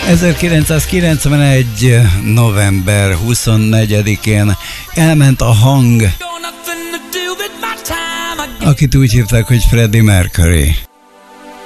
1991. november 24-én elment a hang, akit úgy hívták, hogy Freddie Mercury.